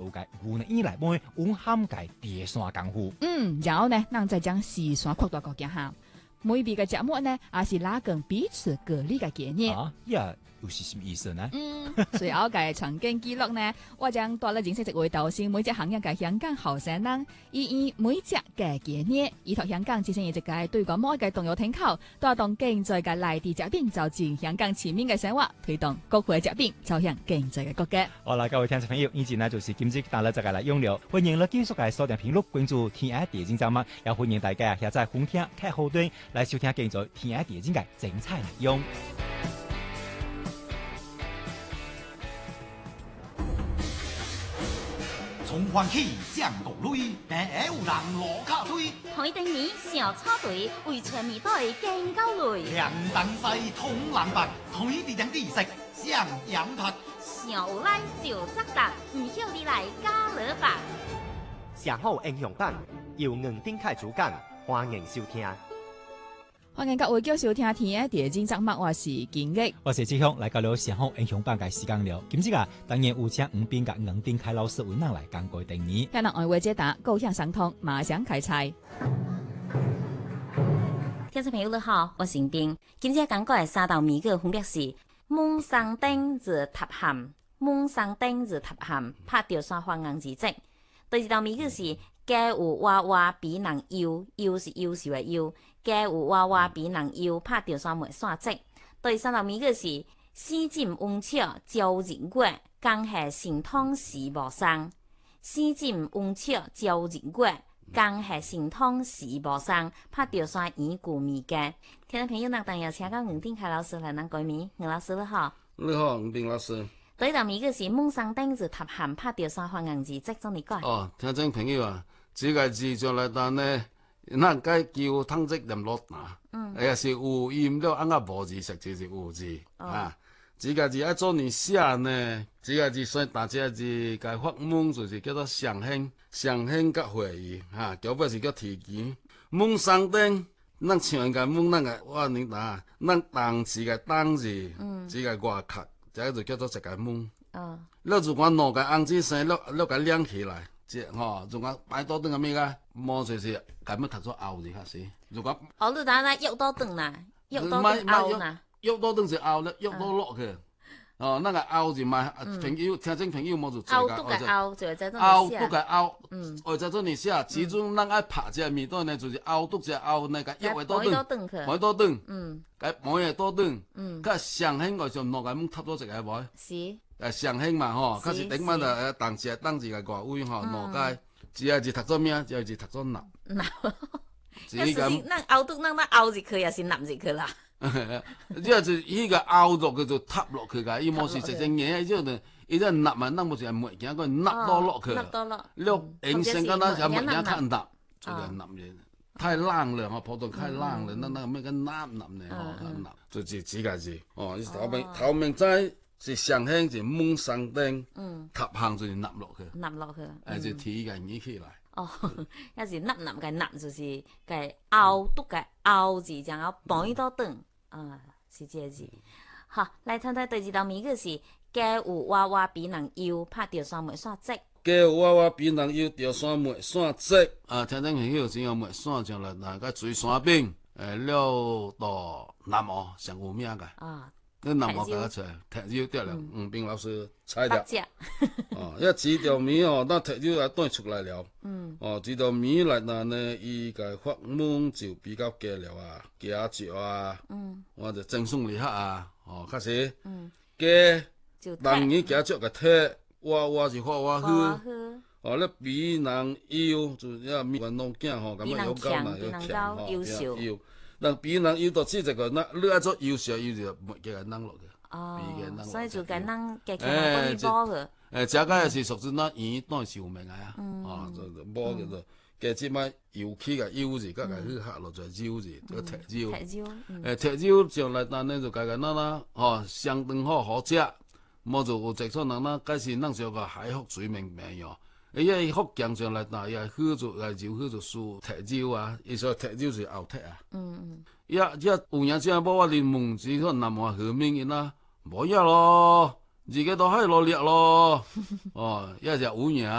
個5年以來幫佢運涵個第三功夫。 然後呢，咱再將時山擴大個行下，每邊個節目呢，也是拉近彼此隔離嘅概念。 又是什麼意思呢？ 隨後嘅曾經記錄呢，我將帶嚟認識一位導師，每隻行業嘅香港後生人，以每隻嘅概念，依託香港自身一直嘅對個某一個動搖聽口，帶動經濟嘅內地疾病，走進香港全面嘅生活，推動各國嘅疾病走向經濟嘅國家。 好啦，各位聽眾朋友，以前呢就是今日帶嚟這個來用了，歡迎你繼續嘅鎖定頻率，關注天愛電競節目，也歡迎大家下載風聽開後端來收聽現在天愛電競嘅精彩內容。 從歡喜上國內，平下有人落卡推。 同一定年小草隊為全面隊更高累。 兩等西通冷白，同一地點地食上羊拍。 上有來就責答，唔曉你來加勒白。 上好英雄版由吳丁凱主講，歡迎收聽。 歡迎各位繼續收聽天愛電競節目，我是金玉， 我是志雄，來到了上好英雄版嘅時間了。今日啊，當然有請吳邊嘅吳丁凱老師為咱來講過定義。 聽人愛為解答，高向上通，馬上開賽。 聽眾朋友你好，我是吳丁。今日講過嘅三道謎語分別是：夢上燈日塌陷，夢上燈日塌陷，拍掉山花硬字跡。第二道謎語是：家有娃娃比人幼，幼是優秀嘅幼。家有娃娃比人幼，拍掉山沒山積。第三道謎語是：絲錦溫俏照人國，江下神通是無雙。絲錦溫俏照人國，江下神通是無雙，拍掉山耳故迷嘅。聽眾朋友，咱當然請到吳丁凱老師來咱改謎。吳老師你好。 你好，吳丁老師。 第一道謎語是夢上燈日塌陷，拍掉山花硬字跡，怎你講？ 哦，聽眾朋友啊，這個字上來單呢，咱該叫湯積念落啊。也是有音了，按個無字實就是有字啊。這個字愛做你寫呢，這個字算大隻字，該發夢就是叫做上興，上興甲會議哈，叫不是叫提前。夢上燈，咱唱個夢，咱個我你打，咱當時個當字，這個外殼，這個就叫做一個夢。了如果兩個紅字生，了個連起來。即吼，如果擺多頓個咩個，摸就是咁樣讀咗拗字開始。如果你等下喐多頓啦，喐多頓拗啦， 喐多頓是拗咧，喐多落去。哦，那個拗字嘛，朋友聽眾朋友冇就拗篤嘅拗，就係在這拗篤嘅拗，或者做你寫，其中咱愛拍隻味道呢，就是拗篤隻拗那個喐多頓，擺多頓，cái mỗi ngày多頓，cái上興我就落個咁吸咗一個位。是。上興嘛吼，開始頂翻就當時嘅外位吼，落街只係讀咗咩？只係讀咗納。 自己咁。咱拗篤，咱拗入去也是納入去啦。 即係就依個拗落佢就塌落去㗎，伊冇是直正嘢，即係伊啲納嘛，咱冇是沒見佢納多落去。納多落。了，形成個那就沒見看納，就係納嘢。太冷了，普通太冷了，那咩個納呢？納就是這個字。哦，頭明仔。是上興是夢上燈，塌陷就是納落去， 納落去， 就提個耳起來。 哦，一是納嘅納就是個拗篤嘅拗字，然後綁多頓，是這個字。好，來睇睇第二道謎語是：家有娃娃比人幼，拍掉山沒山積。 家有娃娃比人幼，掉山沒山積。聽眾朋友，只有沒山上來，那個水山邊，了到南澳上有名嘅。你南澳嗰出踢腰掉了，吳斌老師猜掉。哦，一指條謎哦，那踢腰也都出來了。哦，指條謎來呢，伊個發夢就比較假了啊，假著啊，我就正宗厲害啊。哦，開始。假，當然假著個踢，我是發我去。哦，你比人幼，就一運動鏡吼，咁樣有夠嘛，有強吼，優。人比人要到此這個，那你愛做優秀，要就沒給佢扔落去。 哦，所以就給扔給佢幫你包嘅。 這個也是屬於那魚當壽命嘅啊。哦，就包叫做，嘅即擺油起個油字，甲個去下落就腰字，個踢腰。踢腰。踢腰上來，但呢就個那哦，相當好食，冇就有直出人啦，嗰時咱上個海福水明名樣。伊福建上來，但伊係去做就去做輸踢椒啊，伊說踢椒是後踢啊。一有人先幫我連夢子，可能南華後面嘅啦，冇嘢咯，自己都喺度掠咯。哦，一隻有嘢。